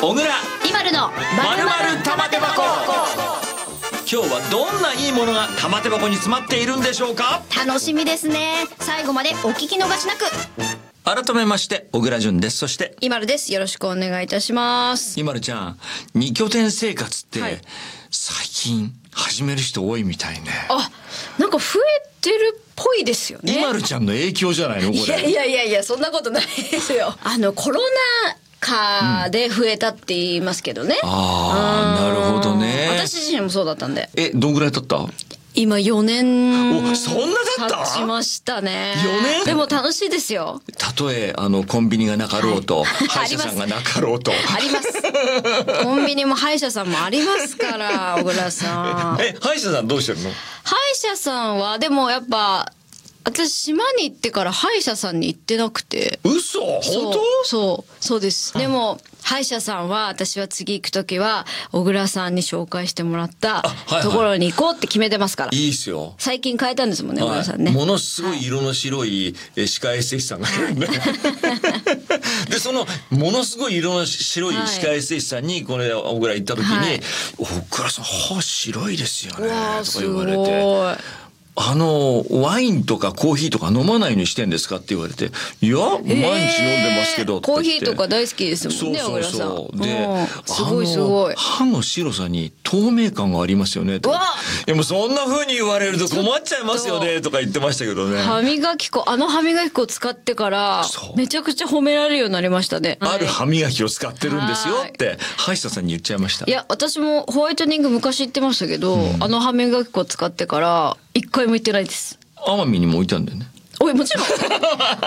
小倉今るのまるまる玉手箱。今日はどんないいものが玉手箱に詰まっているんでしょうか。 楽しみですね。最後までお聞き逃しなく。 改めまして小倉淳です。そして今るです。よろしくお願いいたします。 今るちゃん、二拠点生活って、 はい、 最近始める人多いみたいね。 あ、なんか増えてるっぽいですよね。 今るちゃんの影響じゃないのこれ。 いやそんなことないですよ。コロナ禍で増えたって言いますけどね。 ああ、なるほどね。 私自身もそうだったんで。 どんぐらい経った？ 今4年お、そんな経った？ 経ちましたね。 4年？ でも楽しいですよ。 たとえコンビニがなかろうと、 はい、 歯医者さんがなかろうとあります。コンビニも歯医者さんもありますから小倉さん。 歯医者さんどうしてるの？ 歯医者さんはでもやっぱ私島に行ってから歯医者さんに行ってなくて。 嘘？本当？ そうです。でも歯医者さんは私は次行く時は小倉さんに紹介してもらったところに行こうって決めてますから。 いいですよ。 最近変えたんですもんね、小倉さんね。 ものすごい色の白い歯科衛生士さんがいるんで、でそのものすごい色の白い歯科衛生士さんにこれ小倉行った時に「小倉さん歯白いですよね」とか言われて。ワインとかコーヒーとか飲まないようにしてんですかって言われて、いや毎日飲んでますけど、 コーヒーとか大好きですもんね。小倉さんですごい歯の白さに透明感がありますよねと。いやもうそんな風に言われると困っちゃいますよねとか言ってましたけどね。 歯磨き粉歯磨き粉を使ってからめちゃくちゃ褒められるようになりましたね。 ある歯磨きを使ってるんですよって歯医者さんに言っちゃいました。 いや私もホワイトニング昔言ってましたけど、歯磨き粉使ってから一回も行ってないです。 奄美にも置いたんだよね。 おいもちろん